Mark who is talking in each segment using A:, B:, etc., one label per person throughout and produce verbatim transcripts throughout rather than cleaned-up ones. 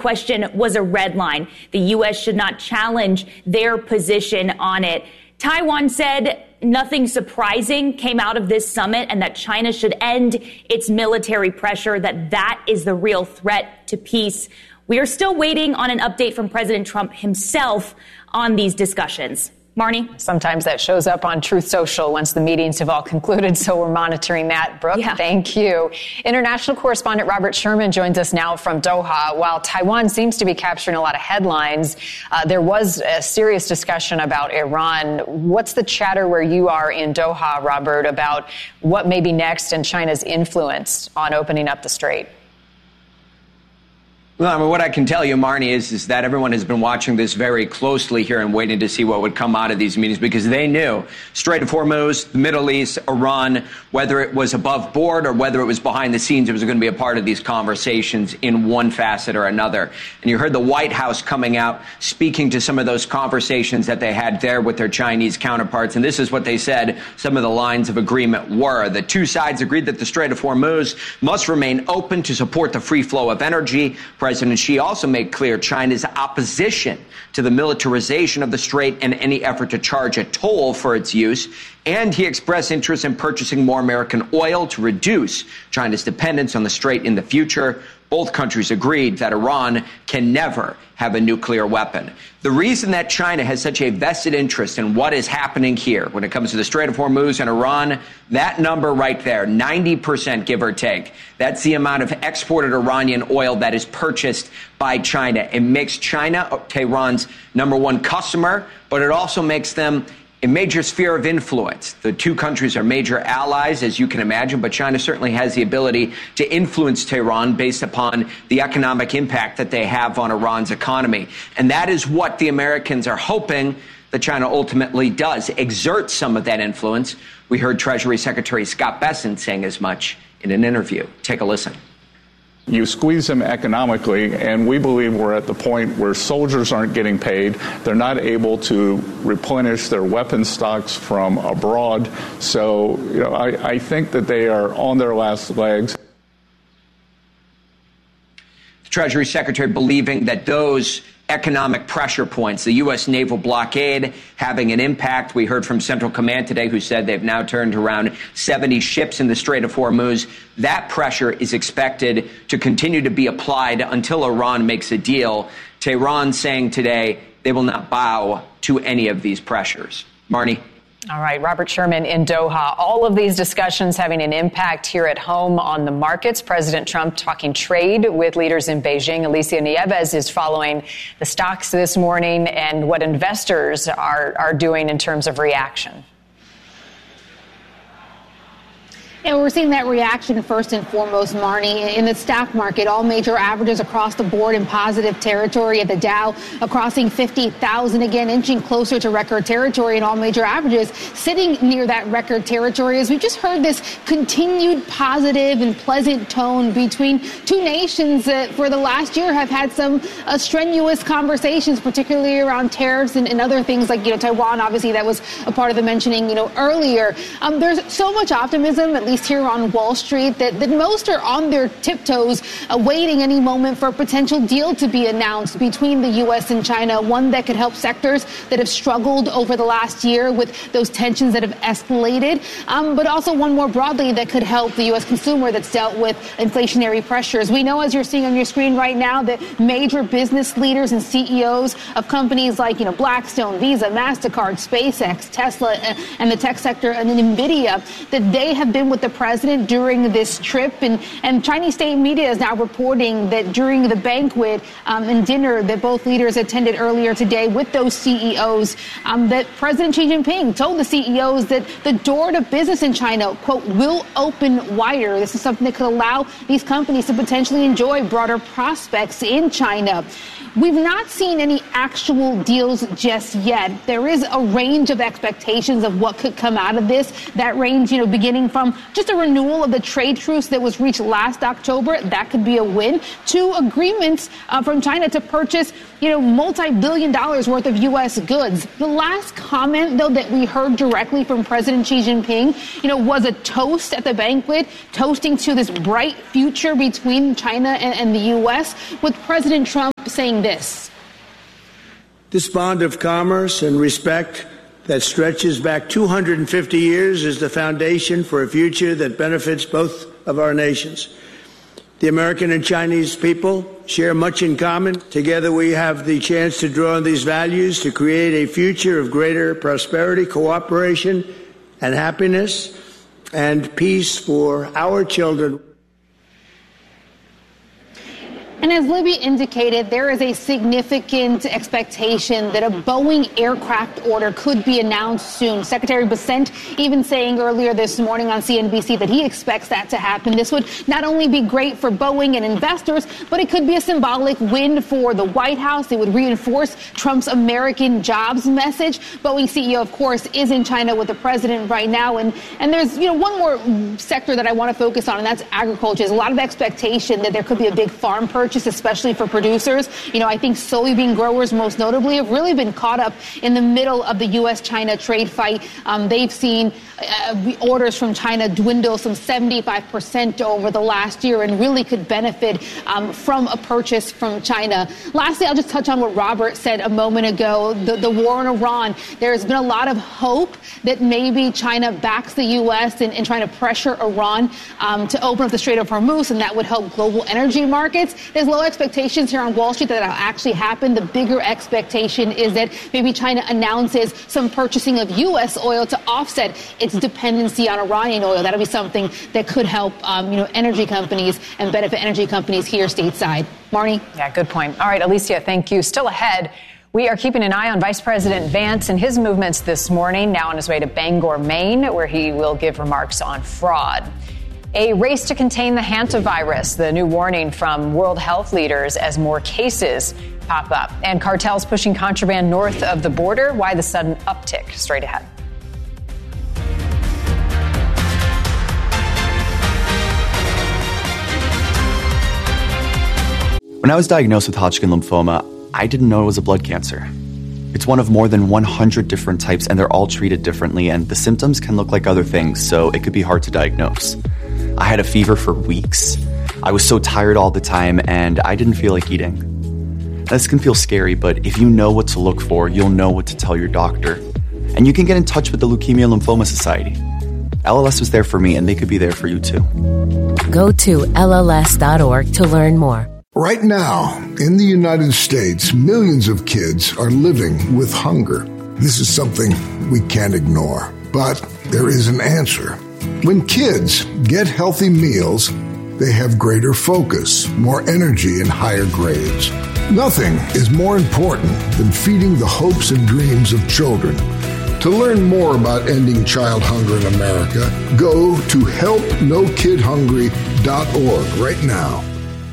A: question was a red line. The U S should not challenge their position on it. Taiwan said nothing surprising came out of this summit and that China should end its military pressure, that that is the real threat to peace. We are still waiting on an update from President Trump himself on these discussions. Marnie?
B: Sometimes that shows up on Truth Social once the meetings have all concluded, so we're monitoring that. Brooke, yeah. Thank you. International correspondent Robert Sherman joins us now from Doha. While Taiwan seems to be capturing a lot of headlines, uh, there was a serious discussion about Iran. What's the chatter where you are in Doha, Robert, about what may be next and China's influence on opening up the strait?
C: Well, I mean, what I can tell you, Marnie, is, is that everyone has been watching this very closely here and waiting to see what would come out of these meetings, because they knew Strait of Hormuz, the Middle East, Iran, whether it was above board or whether it was behind the scenes, it was going to be a part of these conversations in one facet or another. And you heard the White House coming out, speaking to some of those conversations that they had there with their Chinese counterparts. And this is what they said some of the lines of agreement were. The two sides agreed that the Strait of Hormuz must remain open to support the free flow of energy. President Xi also made clear China's opposition to the militarization of the strait and any effort to charge a toll for its use. And he expressed interest in purchasing more American oil to reduce China's dependence on the strait in the future. Both countries agreed that Iran can never have a nuclear weapon. The reason that China has such a vested interest in what is happening here when it comes to the Strait of Hormuz and Iran, that number right there, ninety percent give or take, that's the amount of exported Iranian oil that is purchased by China. It makes China Tehran's number one customer, but it also makes them a major sphere of influence. The two countries are major allies, as you can imagine, but China certainly has the ability to influence Tehran based upon the economic impact that they have on Iran's economy. And that is what the Americans are hoping that China ultimately does, exert some of that influence. We heard Treasury Secretary Scott Bessent saying as much in an interview. Take a listen.
D: You squeeze them economically, and we believe we're at the point where soldiers aren't getting paid. They're not able to replenish their weapon stocks from abroad. So, you know, I, I think that they are on their last legs.
C: The Treasury Secretary believing that those economic pressure points, the U S naval blockade having an impact. We heard from Central Command today who said they've now turned around seventy ships in the Strait of Hormuz. That pressure is expected to continue to be applied until Iran makes a deal. Tehran saying today they will not bow to any of these pressures. Marnie?
B: All right, Robert Sherman in Doha. All of these discussions having an impact here at home on the markets. President Trump talking trade with leaders in Beijing. Alicia Nieves is following the stocks this morning and what investors are, are doing in terms of reaction.
E: And we're seeing that reaction first and foremost, Marnie, in the stock market. All major averages across the board in positive territory. At the Dow, crossing fifty thousand again, inching closer to record territory, and all major averages sitting near that record territory. As we just heard this continued positive and pleasant tone between two nations that for the last year have had some uh, strenuous conversations, particularly around tariffs and, and other things like, you know, Taiwan, obviously, that was a part of the mentioning, you know, earlier. Um, there's so much optimism, at least here on Wall Street, that, that most are on their tiptoes, awaiting any moment for a potential deal to be announced between the U S and China, one that could help sectors that have struggled over the last year with those tensions that have escalated, um, but also one more broadly that could help the U S consumer that's dealt with inflationary pressures. We know, as you're seeing on your screen right now, that major business leaders and C E Os of companies like, you know, Blackstone, Visa, MasterCard, SpaceX, Tesla, and the tech sector, and NVIDIA, that they have been with the president during this trip. And, and Chinese state media is now reporting that during the banquet um, and dinner that both leaders attended earlier today with those C E Os, um, that President Xi Jinping told the C E Os that the door to business in China, quote, will open wider. This is something that could allow these companies to potentially enjoy broader prospects in China. We've not seen any actual deals just yet. There is a range of expectations of what could come out of this. That range, you know, beginning from just a renewal of the trade truce that was reached last October. That could be a win. Two agreements uh, from China to purchase, you know, multi-billion dollars worth of U S goods. The last comment, though, that we heard directly from President Xi Jinping, you know, was a toast at the banquet, toasting to this bright future between China and, and the U S, with President Trump saying this.
F: This bond of commerce and respect that stretches back two hundred fifty years is the foundation for a future that benefits both of our nations. The American and Chinese people share much in common. Together we have the chance to draw on these values to create a future of greater prosperity, cooperation, and happiness, and peace for our children.
E: And as Libby indicated, there is a significant expectation that a Boeing aircraft order could be announced soon. Secretary Bessent even saying earlier this morning on C N B C that he expects that to happen. This would not only be great for Boeing and investors, but it could be a symbolic win for the White House. It would reinforce Trump's American jobs message. Boeing C E O, of course, is in China with the president right now. And, and there's, you know, one more sector that I want to focus on, and that's agriculture. There's a lot of expectation that there could be a big farm purchase, especially for producers. You know, I think soybean growers, most notably, have really been caught up in the middle of the U S China trade fight. Um, they've seen uh, orders from China dwindle some seventy-five percent over the last year and really could benefit um, from a purchase from China. Lastly, I'll just touch on what Robert said a moment ago, the, the war in Iran. There's been a lot of hope that maybe China backs the U S in, in trying to pressure Iran um, to open up the Strait of Hormuz, and that would help global energy markets. There's low expectations here on Wall Street that that'll actually happen. The bigger expectation is that maybe China announces some purchasing of U S oil to offset its dependency on Iranian oil. That'll be something that could help, um, you know, energy companies and benefit energy companies here stateside. Marnie?
B: Yeah, good point. All right, Alicia, thank you. Still ahead, we are keeping an eye on Vice President Vance and his movements this morning, now on his way to Bangor, Maine, where he will give remarks on fraud. A race to contain the hantavirus, the new warning from World Health leaders as more cases pop up. And cartels pushing contraband north of the border. Why the sudden uptick? Straight ahead.
G: When I was diagnosed with Hodgkin lymphoma, I didn't know it was a blood cancer. It's one of more than one hundred different types, and they're all treated differently, and the symptoms can look like other things, so it could be hard to diagnose. I had a fever for weeks. I was so tired all the time, and I didn't feel like eating. This can feel scary, but if you know what to look for, you'll know what to tell your doctor. And you can get in touch with the Leukemia Lymphoma Society. L L S was there for me, and they could be there for you too.
H: Go to L L S dot org to learn more.
I: Right now, in the United States, millions of kids are living with hunger. This is something we can't ignore, but there is an answer. When kids get healthy meals, they have greater focus, more energy, and higher grades. Nothing is more important than feeding the hopes and dreams of children. To learn more about ending child hunger in America, go to help no kid hungry dot org right now.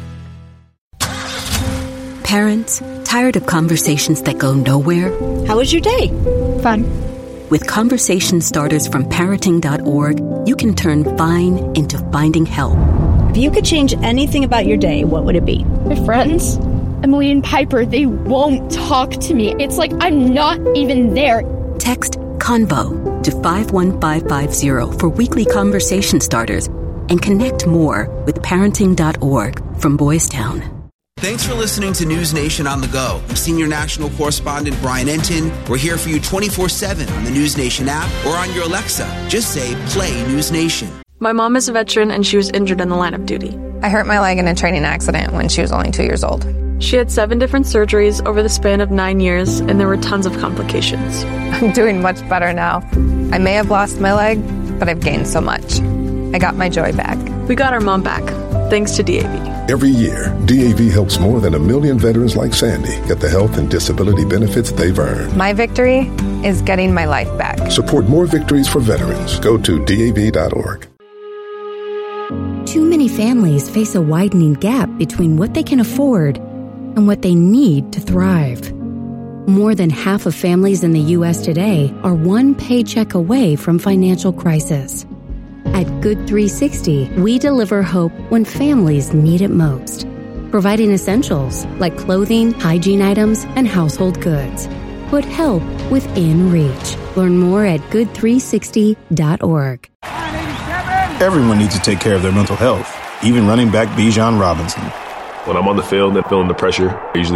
J: Parents, tired of conversations that go nowhere?
K: How was your day? Fun.
J: With conversation starters from parenting dot org, you can turn fine into finding help.
K: If you could change anything about your day, what would it be?
L: My friends, Emily and Piper, they won't talk to me. It's like I'm not even there.
J: Text CONVO to five one five five zero for weekly conversation starters and connect more with parenting dot org from Boys Town.
M: Thanks for listening to News Nation on the go. I'm senior national correspondent Brian Entin. We're here for you twenty-four seven on the News Nation app or on your Alexa. Just say, play News Nation.
N: My mom is a veteran and she was injured in the line of duty.
O: I hurt my leg in a training accident when she was only two years old.
N: She had seven different surgeries over the span of nine years, and there were tons of complications.
O: I'm doing much better now. I may have lost my leg, but I've gained so much. I got my joy back.
N: We got our mom back, thanks to D A V.
P: Every year, D A V helps more than a million veterans like Sandy get the health and disability benefits they've earned.
O: My victory is getting my life back.
P: Support more victories for veterans. Go to D A V dot org.
H: Too many families face a widening gap between what they can afford and what they need to thrive. More than half of families in the U S today are one paycheck away from financial crisis. At Good three sixty, we deliver hope when families need it most, providing essentials like clothing, hygiene items, and household goods. Put help within reach. Learn more at good three sixty dot org.
Q: Everyone needs to take care of their mental health, even running back Bijan Robinson.
R: When I'm on the field and feeling the pressure, I usually